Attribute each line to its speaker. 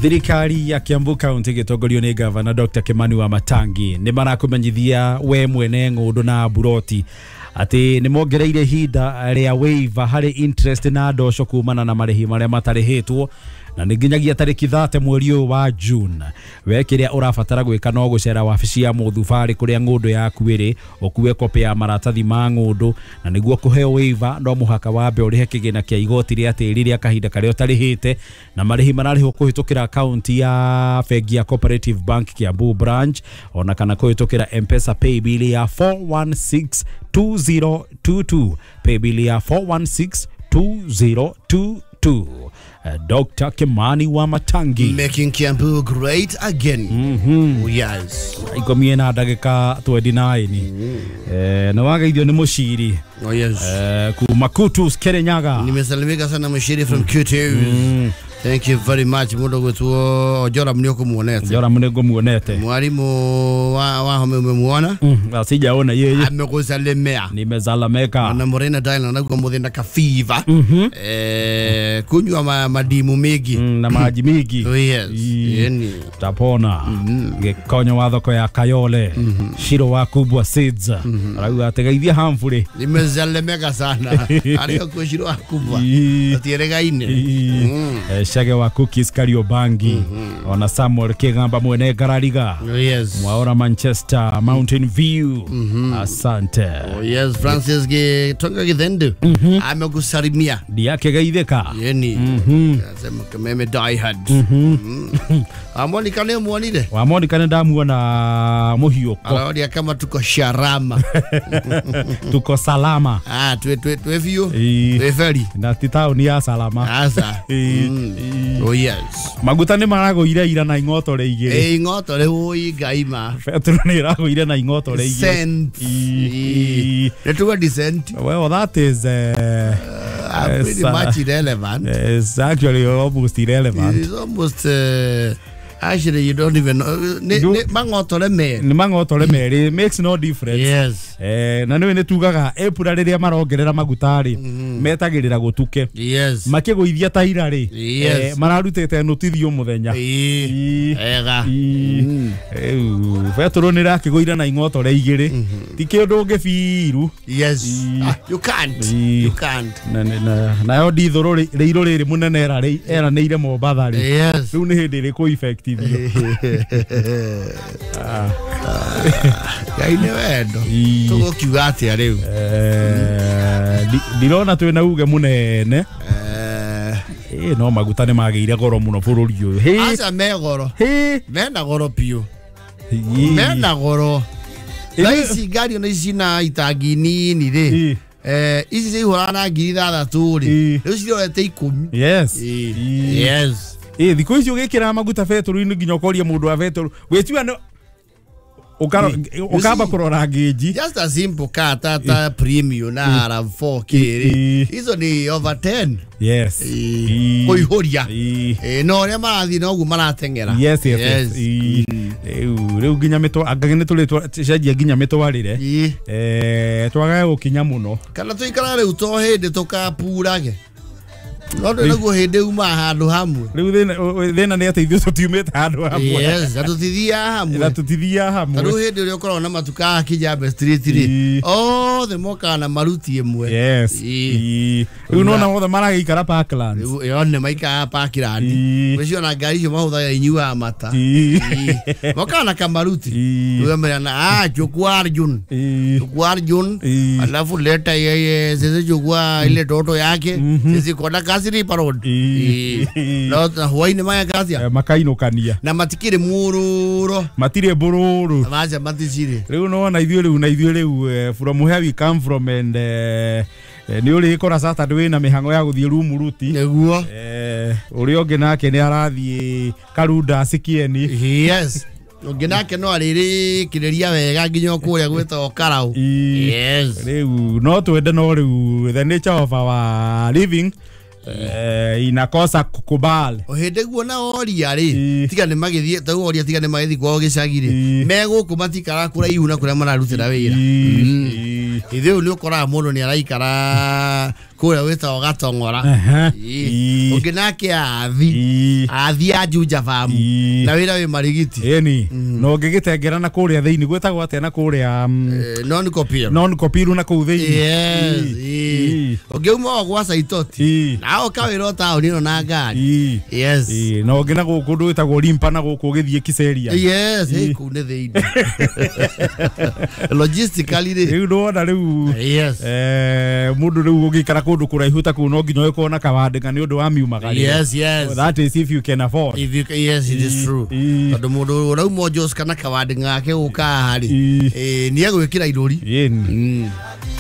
Speaker 1: Thirikari ya Kiambu County gĩtongorio nĩ Governor Dr. Kimani Wamatangi nĩ marakũmenyithia we mwene ng'ũndũ na buroti ati nĩ mongereire hinda rĩa waiver harĩ interest na ndosho kumana na marĩhi marĩa matarĩhĩtwo na nĩ nginyagia tarĩki 30 mweri wa June. We kĩrĩa ũrabatara gwĩka no gũcera wabici ya mũthubari kũrĩa ng'ũndũ yaku ĩrĩ, ũkuue kopi ya maratathi ma ng'ũndũ, na nĩguo kũheo waiver no mũhaka wambe ũrĩhe kĩgĩna kĩa igoti rĩa tĩri rĩa kahinda karĩa ũtarĩhĩte, na marĩhi mararĩhwo kũhĩtũkĩra akaunti ya bengi ya Cooperative Bank Kiambu branch, ona kana kũhĩtũkĩra M-Pesa paybill ya 4162022, paybill ya 4162022. Dr. Kimani Wamatangi,
Speaker 2: making Kiambu great again. Yes.
Speaker 1: Ikomie na ndagĩka 29. Na wagaithio nĩ mũciri.
Speaker 2: Oh yes.
Speaker 1: Kuma Kutus Kirinyaga.
Speaker 2: Nimesalimika sana mũciri from Kutus. Thank you very much. Mundu gwetwo Jora Mneko muonete.
Speaker 1: Jora Mneko muonete.
Speaker 2: Mwalimu wa home umemuona?
Speaker 1: Sijaona yeye.
Speaker 2: Amekusalimia.
Speaker 1: Nimesalameka.
Speaker 2: Na Morena Dial na kumudhinda ka fever. Kunywa madimu mengi
Speaker 1: na maji mingi.
Speaker 2: Oh yes. Yeni.
Speaker 1: Tapona. Gekonyo wa thoko ya Kayole. Shiro wa kubwa Seeds. Rauga ategeithia hamfuri.
Speaker 2: Nimesalimeka sana. Alio kwa Shiro wa kubwa. Atieregaine.
Speaker 1: Shage wa Cookies Kariobangi. Ona Samuel Kigamba mwene Garariga.
Speaker 2: Oh yes.
Speaker 1: Mwaora Manchester Mountain View. Asante.
Speaker 2: Oh yes. Francis Tonga Githendu. Amekusalimia.
Speaker 1: Diake gaitheka.
Speaker 2: Yeni. Sema kama die hard. Amoni kane muonire.
Speaker 1: Amoni kane ndamuona muhioko.
Speaker 2: Alaodia kama tuko sharama.
Speaker 1: Tuko salama.
Speaker 2: Twe view. Twe feri.
Speaker 1: Na titauni ya salama.
Speaker 2: Asa. Oh yes.
Speaker 1: Maguta nĩ maragũire ira na ing'otore igĩrĩ.
Speaker 2: Ing'otore oi gaima.
Speaker 1: Petro nĩ ragũire na ing'otore igĩrĩ.
Speaker 2: Netuga decent.
Speaker 1: Well, that is
Speaker 2: pretty much irrelevant.
Speaker 1: It's actually almost irrelevant.
Speaker 2: It's almost actually you don't even know. Mang'otore
Speaker 1: merĩ. It makes no difference.
Speaker 2: Yes.
Speaker 1: Na nĩ tugaga epura rĩrĩa marongerera magutari metagĩrĩra gũtuke.
Speaker 2: Yes.
Speaker 1: Makĩgũithia ta irarĩ.
Speaker 2: Yes.
Speaker 1: Mararutĩte notithio mũthenya.
Speaker 2: Ega.
Speaker 1: Petro nĩ rakĩgũira na ing'otore igĩrĩ. Ti kĩndũ ũngĩbiru.
Speaker 2: Yes. You can't. You can't.
Speaker 1: Na yo ndithũrũ rĩirũ rĩrĩ mũnene eranĩire Mombatha rĩ.
Speaker 2: Yes.
Speaker 1: Rĩu nĩ hĩndĩ ĩrĩkũ effective.
Speaker 2: Gaine wendo. Tugo kiuga atia riu.
Speaker 1: Ndirona twina uge munene. No maguta nĩ magĩire goro mũno bũrũri ũyũ.
Speaker 2: Aca me goro. Mena goro piu. Mena goro. Laisi gari ona icina itangi nini ri. Ici cihũra na 6,000 ri. Rĩu cirorete 10.
Speaker 1: Yes.
Speaker 2: Yes.
Speaker 1: Thikũ ici ũgĩkĩra maguta betũrũ-inĩ nginya ũkoria mũndũ wa betũrũ. Gwĩtua no ukaba kurora geji.
Speaker 2: Just a simple car Tata Premium na RAV4 kiri. Hizo ni over 10.
Speaker 1: Yes.
Speaker 2: Kuihuria. No ria marathi no gu maratengera.
Speaker 1: Yes. Rĩu nginya mĩtwa angagene tũrĩtwa cenjia nginya mĩtwarĩre. Twagaga gũkinya mũno.
Speaker 2: Kana tuikara rĩu to hĩndĩ tukapurage. Nondo naguo hĩndĩ uma handũ hamwe.
Speaker 1: Rĩu thĩna nĩ atĩ ithuĩ tũtiumĩte handũ hamwe.
Speaker 2: Yes, atũtithia hamwe. Rĩu hĩndĩ ũrĩa ũkoragwo na matuka a Kijambe Street rĩ. Othe mokaga na maruti ĩmwe.
Speaker 1: Yes. Rĩu nona othe maragĩikara Parklands.
Speaker 2: Yone maikara Parklands. Wecio na ngari icio mahũthaga inyuaga mata. Mokaga na kamaruti. Rĩu merana chukua Arjun. Alafu leta yeye sisi chukua ile toto yake. Sisi kona Siri parod. No huaini maya kasia.
Speaker 1: Makainũkania.
Speaker 2: Na matikire mururo.
Speaker 1: Matire bururu.
Speaker 2: Maja maticire.
Speaker 1: Rĩu no na ithuĩ rĩu from where we come from and nĩ ũrĩ kora Saturday na mĩhango ya gũthiĩ Rumuruti.
Speaker 2: Nĩguo.
Speaker 1: Ũrĩa ũngĩ nake nĩ arathiĩ Karunda Sikieni.
Speaker 2: Yes. Nginake no arĩrĩ kĩrĩria wega nginya kũrĩa gwĩtwo Karau. Yes.
Speaker 1: Rĩu no twende no rĩu the nature of our living inakosa kukubali.
Speaker 2: Ohende guona oria ri tiga ne magithie tau oria tiga ne magithi kwao gicagire meguku matikara kuraihu na kuria mararutira wira ithe uli ukora mundu ni araikara kuria wita Gatongora ungi nake athi ajuja famu na wira wi marigiti
Speaker 1: eni no ngigitengera na kuria thiini gwetagwo atia na kuria non kopiru na ku thiini
Speaker 2: yes ungi umo gwa Saitoti na ukawira tauni no na ngari yes
Speaker 1: no ngina guku ndwitagwo limpa na guku githie Kiseria
Speaker 2: yes ku ne thiini logistically
Speaker 1: riu ndona riu
Speaker 2: yes
Speaker 1: mundu riu ugikara kundu kuraihu ta ku no nginya uko na kawandinga ni undu wa miumaga
Speaker 2: yes
Speaker 1: that is if you can afford
Speaker 2: yes it is true tondu mundu uraumo Jos kana kawandinga ake uka hari ni agwikira irori